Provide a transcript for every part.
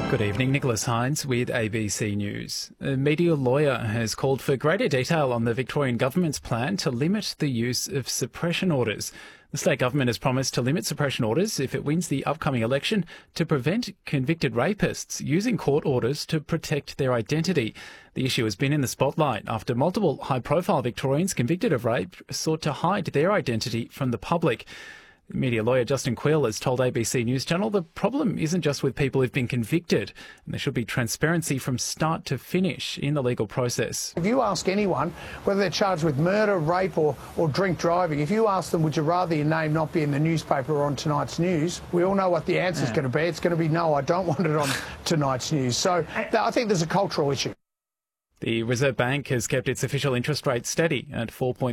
Good evening, Nicholas Hines with ABC News. A media lawyer has called for greater detail on the Victorian government's plan to limit the use of suppression orders. The state government has promised to limit suppression orders if it wins the upcoming election to prevent convicted rapists using court orders to protect their identity. The issue has been in the spotlight after multiple high-profile Victorians convicted of rape sought to hide their identity from the public. Media lawyer Justin Quill has told ABC News Channel the problem isn't just with people who've been convicted, and there should be transparency from start to finish in the legal process. If you ask anyone, whether they're charged with murder, rape or drink driving, if you ask them, would you rather your name not be in the newspaper or on tonight's news, we all know what the answer's going to be. It's going to be, no, I don't want it on tonight's news. So I think there's a cultural issue. The Reserve Bank has kept its official interest rate steady at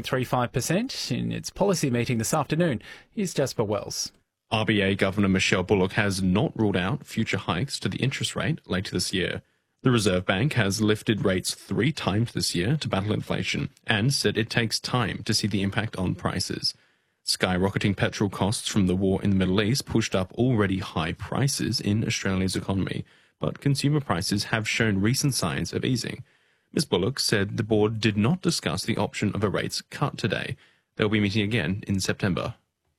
4.35% in its policy meeting this afternoon. Here's Jasper Wells. RBA Governor Michelle Bullock has not ruled out future hikes to the interest rate later this year. The Reserve Bank has lifted rates 3 times this year to battle inflation and said it takes time to see the impact on prices. Skyrocketing petrol costs from the war in the Middle East pushed up already high prices in Australia's economy, but consumer prices have shown recent signs of easing. Ms Bullock said the board did not discuss the option of a rates cut today. They'll be meeting again in September.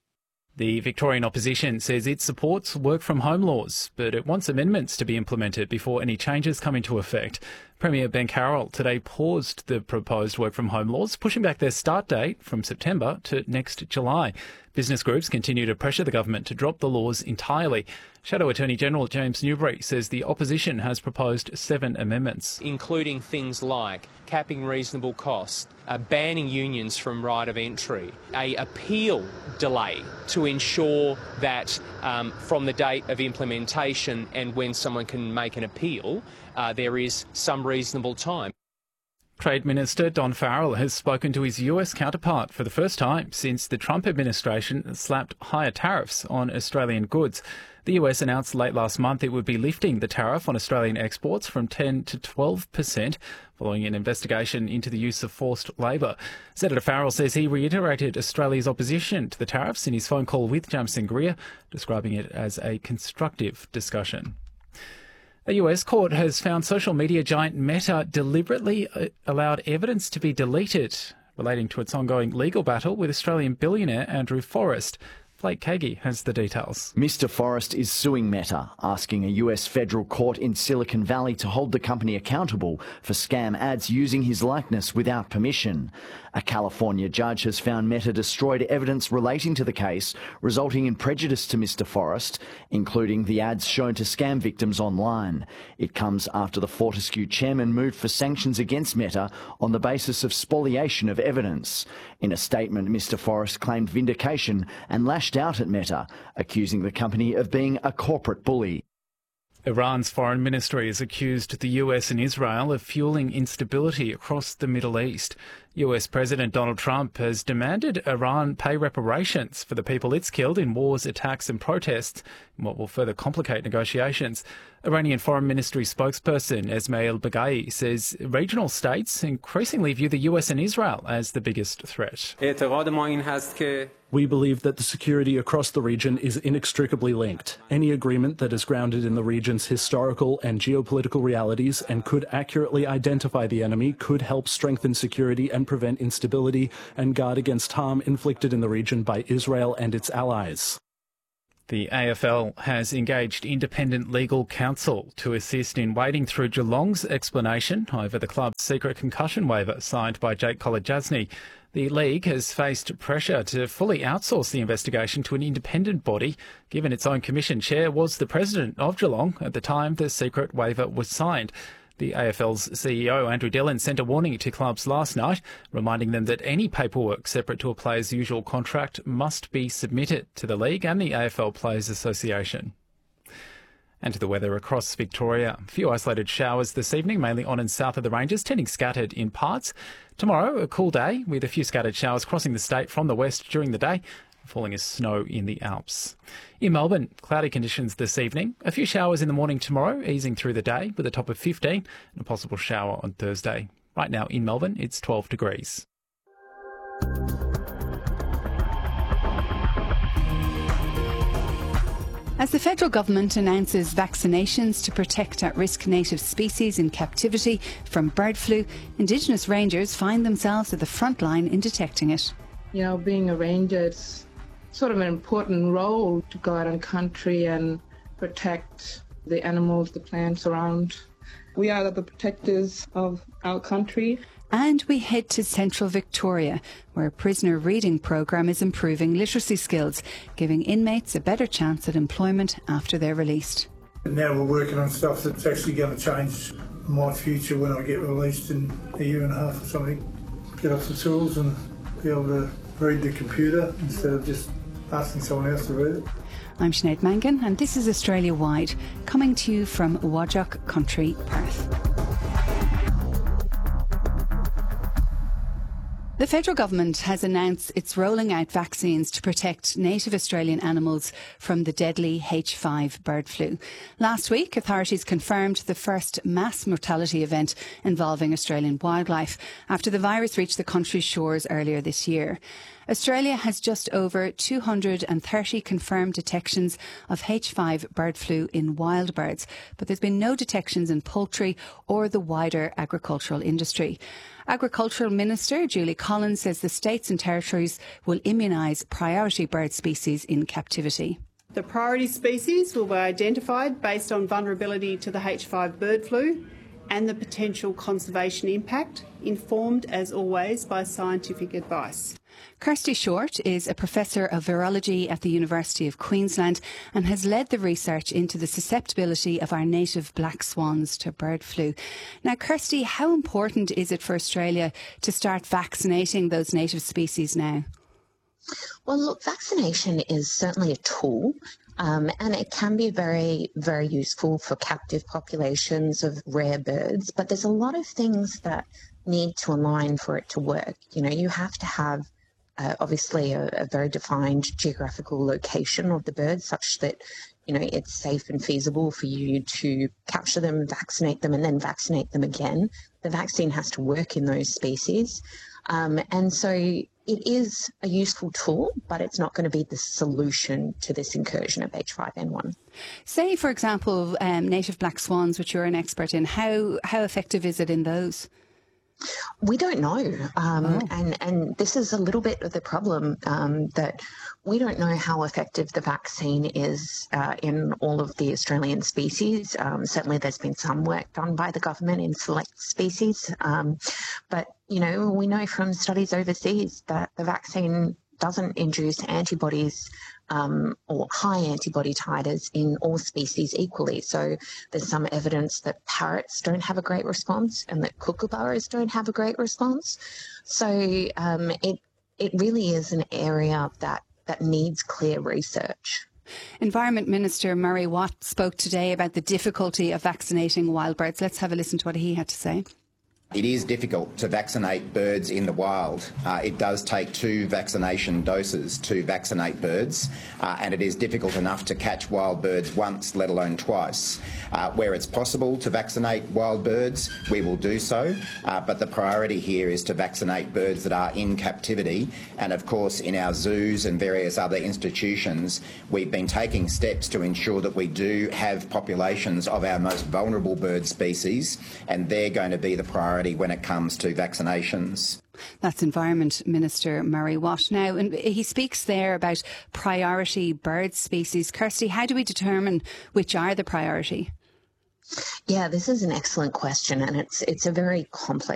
The Victorian opposition says it supports work-from-home laws, but it wants amendments to be implemented before any changes come into effect. Premier Ben Carroll today paused the proposed work-from-home laws, pushing back their start date from September to next July. Business groups continue to pressure the government to drop the laws entirely. Shadow Attorney-General James Newbury says the opposition has proposed 7 amendments, including things like capping reasonable costs, banning unions from right of entry, a appeal delay to ensure that from the date of implementation and when someone can make an appeal, there is some reasonable time. Trade Minister Don Farrell has spoken to his US counterpart for the first time since the Trump administration slapped higher tariffs on Australian goods. The US announced late last month it would be lifting the tariff on Australian exports from 10 to 12% following an investigation into the use of forced labour. Senator Farrell says he reiterated Australia's opposition to the tariffs in his phone call with Jamison Greer, describing it as a constructive discussion. A US court has found social media giant Meta deliberately allowed evidence to be deleted relating to its ongoing legal battle with Australian billionaire Andrew Forrest. Blake Kagi has the details. Mr. Forrest is suing Meta, asking a US federal court in Silicon Valley to hold the company accountable for scam ads using his likeness without permission. A California judge has found Meta destroyed evidence relating to the case, resulting in prejudice to Mr. Forrest, including the ads shown to scam victims online. It comes after the Fortescue chairman moved for sanctions against Meta on the basis of spoliation of evidence. In a statement, Mr. Forrest claimed vindication and lashed out at Meta, accusing the company of being a corporate bully. Iran's foreign ministry has accused the US and Israel of fueling instability across the Middle East. US President Donald Trump has demanded Iran pay reparations for the people it's killed in wars, attacks and protests, in what will further complicate negotiations. Iranian Foreign Ministry spokesperson Esmail Baghaei says regional states increasingly view the US and Israel as the biggest threat. We believe that the security across the region is inextricably linked. Any agreement that is grounded in the region's historical and geopolitical realities and could accurately identify the enemy could help strengthen security and prevent instability and guard against harm inflicted in the region by Israel and its allies. The AFL has engaged independent legal counsel to assist in wading through Geelong's explanation over the club's secret concussion waiver signed by Jake Kolodjasny. The league has faced pressure to fully outsource the investigation to an independent body, given its own commission chair was the president of Geelong at the time the secret waiver was signed. The AFL's CEO, Andrew Dillon, sent a warning to clubs last night, reminding them that any paperwork separate to a player's usual contract must be submitted to the league and the AFL Players Association. And to the weather across Victoria. A few isolated showers this evening, mainly on and south of the ranges, tending scattered in parts. Tomorrow, a cool day with a few scattered showers crossing the state from the west during the day, falling as snow in the Alps. In Melbourne, cloudy conditions this evening. A few showers in the morning tomorrow, easing through the day with a top of 15 and a possible shower on Thursday. Right now in Melbourne, it's 12 degrees. As the federal government announces vaccinations to protect at-risk native species in captivity from bird flu, Indigenous rangers find themselves at the front line in detecting it. You know, being a ranger, it's sort of an important role to go out on country and protect the animals, the plants around. We are the protectors of our country. And we head to central Victoria, where a prisoner reading programme is improving literacy skills, giving inmates a better chance at employment after they're released. Now we're working on stuff that's actually going to change my future when I get released in a year and a half or something. Get off the tools and be able to read the computer instead of just asking someone else to read it. I'm Sinead Mangan, and this is Australia Wide, coming to you from Whadjuk Country, Perth. The federal government has announced it's rolling out vaccines to protect native Australian animals from the deadly H5 bird flu. Last week, authorities confirmed the first mass mortality event involving Australian wildlife after the virus reached the country's shores earlier this year. Australia has just over 230 confirmed detections of H5 bird flu in wild birds, but there's been no detections in poultry or the wider agricultural industry. Agricultural Minister Julie Collins says the states and territories will immunise priority bird species in captivity. The priority species will be identified based on vulnerability to the H5 bird flu and the potential conservation impact, informed as always by scientific advice. Kirsty Short is a professor of virology at the University of Queensland and has led the research into the susceptibility of our native black swans to bird flu. Now, Kirsty, how important is it for Australia to start vaccinating those native species now? Well, look, vaccination is certainly a tool. And it can be very, very useful for captive populations of rare birds, but there's a lot of things that need to align for it to work. You know, you have to have obviously a very defined geographical location of the birds such that, you know, it's safe and feasible for you to capture them, vaccinate them, and then vaccinate them again. The vaccine has to work in those species. And so it is a useful tool, but it's not going to be the solution to this incursion of H5N1. Say, for example, native black swans, which you're an expert in, how effective is it in those? We don't know. And this is a little bit of the problem, that we don't know how effective the vaccine is in all of the Australian species. Certainly there's been some work done by the government in select species. But, you know, we know from studies overseas that the vaccine doesn't induce antibodies or high antibody titers in all species equally. So there's some evidence that parrots don't have a great response and that kookaburras don't have a great response. So it really is an area that needs clear research. Environment Minister Murray Watt spoke today about the difficulty of vaccinating wild birds. Let's have a listen to what he had to say. It is difficult to vaccinate birds in the wild. It does take 2 vaccination doses to vaccinate birds, and it is difficult enough to catch wild birds once, let alone twice. Where it's possible to vaccinate wild birds, we will do so, but the priority here is to vaccinate birds that are in captivity. And of course, in our zoos and various other institutions, we've been taking steps to ensure that we do have populations of our most vulnerable bird species, and they're going to be the priority when it comes to vaccinations. That's Environment Minister Murray Watt. Now, and he speaks there about priority bird species. Kirsty, how do we determine which are the priority? Yeah, this is an excellent question, and it's a very complex